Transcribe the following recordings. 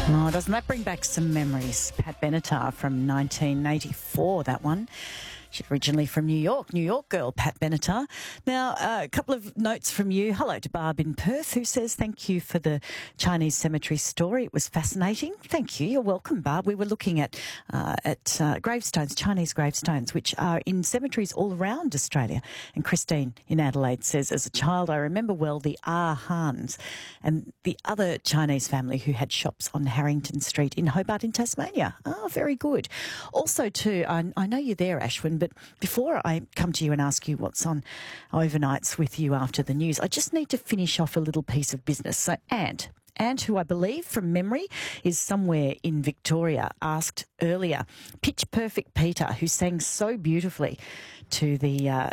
Oh, doesn't that bring back some memories? Pat Benatar from 1984, that one. She's originally from New York girl, Pat Benatar. Now, a couple of notes from you. Hello to Barb in Perth, who says, thank you for the Chinese cemetery story. It was fascinating. Thank you. You're welcome, Barb. We were looking at gravestones, Chinese gravestones, which are in cemeteries all around Australia. And Christine in Adelaide says, as a child, I remember well the Ah Hans and the other Chinese family who had shops on Harrington Street in Hobart in Tasmania. Oh, very good. Also, too, I know you're there, Ashwin, but before I come to you and ask you what's on overnights with you after the news, I just need to finish off a little piece of business. So Ant, who I believe from memory is somewhere in Victoria, asked earlier, Pitch Perfect Peter, who sang so beautifully to the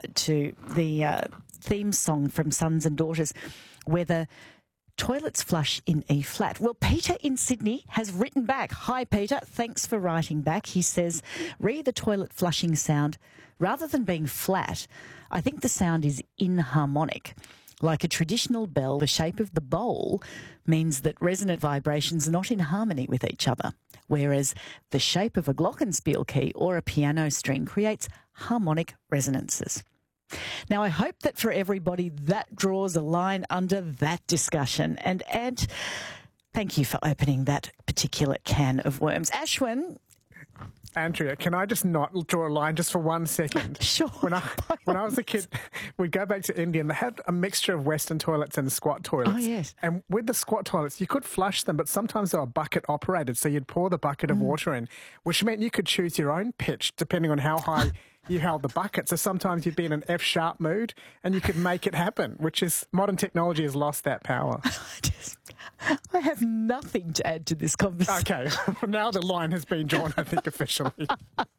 theme song from Sons and Daughters, whether toilets flush in E flat. Well, Peter in Sydney has written back. Hi, Peter. Thanks for writing back. He says, re the toilet flushing sound, rather than being flat, I think the sound is inharmonic. Like a traditional bell, the shape of the bowl means that resonant vibrations are not in harmony with each other, whereas the shape of a glockenspiel key or a piano string creates harmonic resonances. Now, I hope that for everybody that draws a line under that discussion. And thank you for opening that particular can of worms. Ashwin. Andrea, can I just not draw a line just for 1 second? Sure. When I was a kid, we'd go back to India and they had a mixture of Western toilets and squat toilets. Oh, yes. And with the squat toilets, you could flush them, but sometimes they were bucket operated. So you'd pour the bucket of water in, which meant you could choose your own pitch depending on how high you held the bucket. So sometimes you'd be in an F-sharp mood and you could make it happen, which is modern technology has lost that power. I have nothing to add to this conversation. Okay, now the line has been drawn, I think, officially.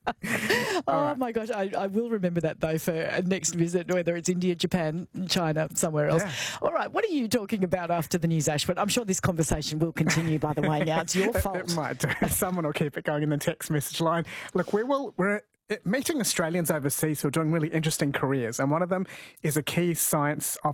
My gosh, I will remember that, though, for a next visit, whether it's India, Japan, China, somewhere else. Yeah. All right, what are you talking about after the news, Ash? But I'm sure this conversation will continue, by the way. Now, it's your fault. It might do. Someone will keep it going in the text message line. Look, we're meeting Australians overseas who are doing really interesting careers, and one of them is a key science